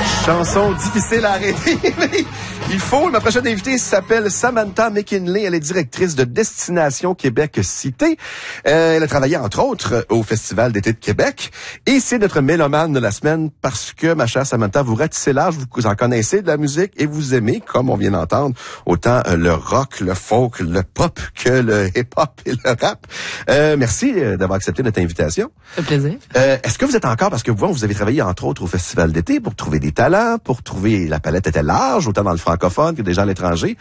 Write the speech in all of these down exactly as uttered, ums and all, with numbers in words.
Chanson difficile à arrêter, mais il faut. Ma prochaine invitée s'appelle Samantha McKinley. Elle est directrice de Destination Québec Cité. Euh, elle a travaillé, entre autres, au Festival d'été de Québec. Et c'est notre mélomane de la semaine parce que, ma chère Samantha, vous ratissez l'âge, vous en connaissez de la musique et vous aimez, comme on vient d'entendre, autant le rock, le folk, le pop que le hip-hop et le rap. Euh, merci d'avoir accepté notre invitation. Ça fait plaisir. Euh, est-ce que vous êtes encore, parce que vous, vous avez travaillé, entre autres, au Festival d'été pour trouver des talents, pour trouver, la palette était large, autant dans le francophone que déjà à l'étranger.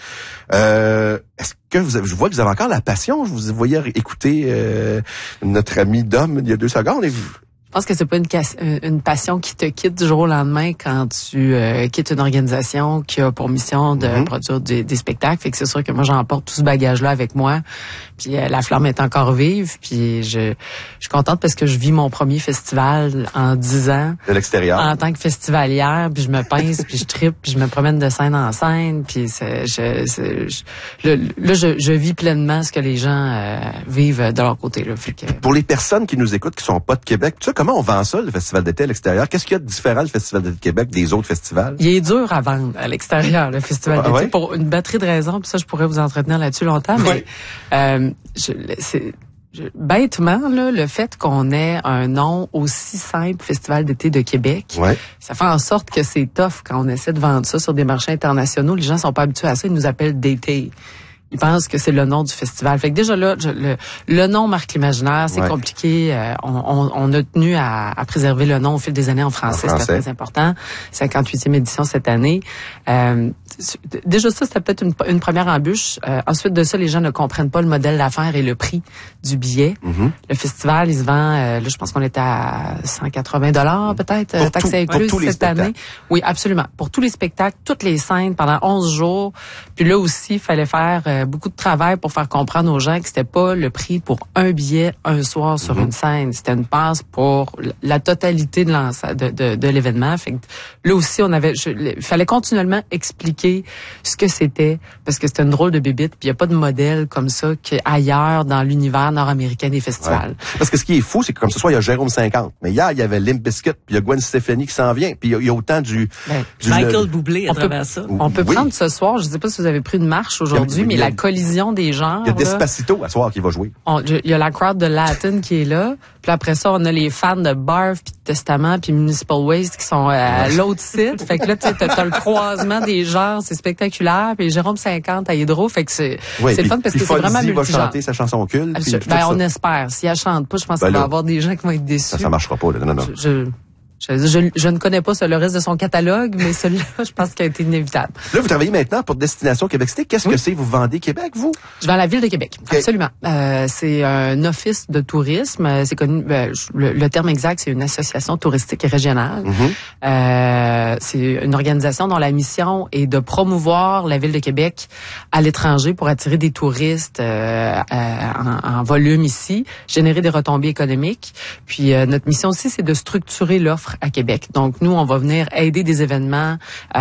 Euh, est-ce que vous avez, je vois que vous avez encore la passion, je vous voyais écouter euh, notre ami Dom il y a deux secondes et vous... Je pense que c'est pas une, casse, une passion qui te quitte du jour au lendemain quand tu euh, quittes une organisation qui a pour mission de mm-hmm. produire des, des spectacles. Fait que c'est sûr que moi j'emporte tout ce bagage-là avec moi. Puis euh, la flamme est encore vive. Puis je, je suis contente parce que je vis mon premier festival en dix ans. De l'extérieur. En tant que festivalière. Puis je me pince, puis je trippe, puis je me promène de scène en scène. Puis c'est, je, c'est, je, le, là je, je vis pleinement ce que les gens euh, vivent de leur côté. Là. Fait que... Pour les personnes qui nous écoutent qui sont pas de Québec, tu sais comment on vend ça, le Festival d'été à l'extérieur? Qu'est-ce qu'il y a de différent, le Festival d'été de Québec, des autres festivals? Il est dur à vendre à l'extérieur, le Festival ah, d'été, ouais? pour une batterie de raisons. Puis ça, je pourrais vous entretenir là-dessus longtemps. Mais ouais. euh, je, c'est, je, bêtement, là, le fait qu'on ait un nom aussi simple, Festival d'été de Québec, ouais. ça fait en sorte que c'est tough quand on essaie de vendre ça sur des marchés internationaux. Les gens sont pas habitués à ça. Ils nous appellent d'été. Ils pensent que c'est le nom du festival. Fait que déjà là, je, le, le nom marque l'imaginaire, c'est ouais. compliqué. Euh, on, on, on a tenu à, à préserver le nom au fil des années en français, en c'était très important. cinquante-huitième édition cette année. Euh, déjà ça, c'était peut-être une, une première embûche. Euh, ensuite de ça, les gens ne comprennent pas le modèle d'affaires et le prix du billet. Mm-hmm. Le festival, il se vend, euh, là, je pense qu'on était à cent quatre-vingts dollars peut-être, pour taxes incluses cette année. Oui, absolument. Pour tous les spectacles, toutes les scènes pendant onze jours. Puis là aussi, il fallait faire euh, beaucoup de travail pour faire comprendre aux gens que c'était pas le prix pour un billet un soir sur mm-hmm. une scène. C'était une passe pour la totalité de, de, de, de l'événement. Fait que là aussi, on avait, il fallait continuellement expliquer ce que c'était parce que c'était une drôle de bébite. Puis il y a pas de modèle comme ça qu'ailleurs dans l'univers nord-américain des festivals. Ouais. Parce que ce qui est fou, c'est que comme ce soir, il y a Jérôme cinquante. Mais hier, il y avait Limp Bizkit, puis il y a Gwen Stefani qui s'en vient. Puis il y a, il y a autant du... Ben, du Michael le... Bublé à travers ça. On peut oui. prendre ce soir, je sais pas si vous avez pris une marche aujourd'hui, mais la collision des genres. Il y a Despacito à soir qui va jouer. Il y a la crowd de Latin qui est là. Puis après ça, on a les fans de Barf, puis de Testament, puis Municipal Waste qui sont à l'autre site. Fait que là, tu sais, t'as, t'as le croisement des genres, c'est spectaculaire. Puis Jérôme cinquante à Hydro, fait que c'est, oui, c'est le fun parce que c'est vraiment multigenre. va chanter sa chanson culte. Puis ben, on espère. Si elle chante pas, je pense ben qu'il va y avoir des gens qui vont être déçus. Ça, ça marchera pas, là. Non, non. Je, je... Je, je, je ne connais pas ça, le reste de son catalogue, mais celui-là, je pense qu'il a été inévitable. Là, vous travaillez maintenant pour Destination Québec Cité. Qu'est-ce oui. que c'est? Vous vendez Québec, vous? Je vends la ville de Québec, okay. Absolument. Euh, c'est un office de tourisme. C'est connu. Euh, le, le terme exact, c'est une association touristique régionale. Mm-hmm. Euh, c'est une organisation dont la mission est de promouvoir la ville de Québec à l'étranger pour attirer des touristes euh, en, en volume ici, générer des retombées économiques. Puis euh, notre mission aussi, c'est de structurer l'offre à Québec. Donc, nous, on va venir aider des événements euh,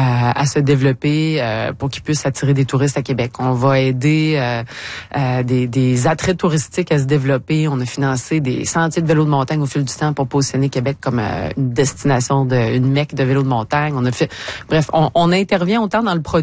à se développer euh, pour qu'ils puissent attirer des touristes à Québec. On va aider euh, euh, des, des attraits touristiques à se développer. On a financé des sentiers de vélo de montagne au fil du temps pour positionner Québec comme euh, une destination, de, une mecque de vélo de montagne. On a fait, bref, on, on intervient autant dans le produit